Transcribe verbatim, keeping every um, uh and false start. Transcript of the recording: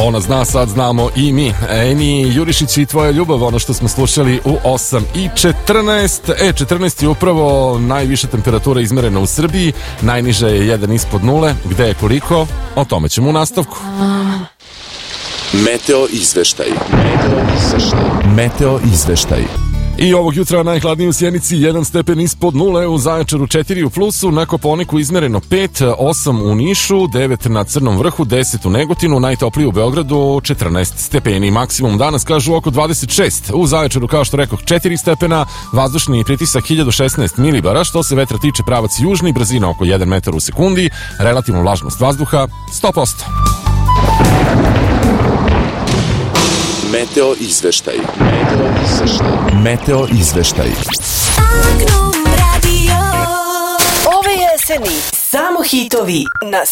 Ona zna, sad znamo i mi. Eni Jurišić i Tvoja ljubav, ono što smo slušali u osam i četrnaest. E, četrnaest je upravo najviša temperatura izmerena u Srbiji, najniža je jedan ispod nule. Gde je koliko? O tome ćemo u nastavku. Meteo izveštaj. Meteo izveštaj. Meteo izveštaj. I ovog jutra najhladniji u Sjenici, jedan stepen ispod nule, u Zaječaru četiri u plusu, na Kopaoniku izmereno pet, osam u Nišu, devet na Crnom vrhu, deset u Negotinu, najtopliji u Beogradu četrnaest stepeni. Maksimum danas kažu oko dvadeset šest, u Zaječaru kao što rekoh četiri stepena, vazdušni pritisak hiljadu šesnaest milibara, što se vetra tiče pravac južni, brzina oko jedan metar u sekundi, relativna vlažnost vazduha sto posto. Meteo izveštaj. Meteo izveštaj. Meteo izveštaj. Ove jeseni samo hitovi na